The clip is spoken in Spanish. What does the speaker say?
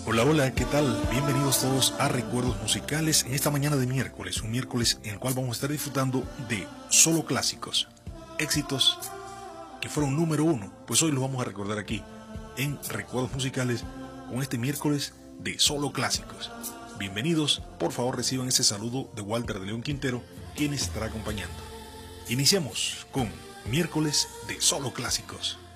Hola, hola, ¿qué tal? Bienvenidos todos a Recuerdos Musicales en esta mañana de miércoles, un miércoles en el cual vamos a estar disfrutando de solo clásicos, éxitos que fueron número uno. Pues hoy los vamos a recordar aquí en Recuerdos Musicales con este miércoles de solo clásicos. Bienvenidos, por favor reciban ese saludo de Walter de León Quintero, quien estará acompañando. Iniciamos con miércoles de solo clásicos.